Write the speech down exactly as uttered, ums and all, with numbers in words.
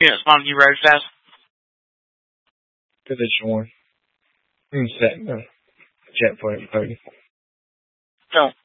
Units on you, road status. Position one. You can set the jet for it, Cody. Don't.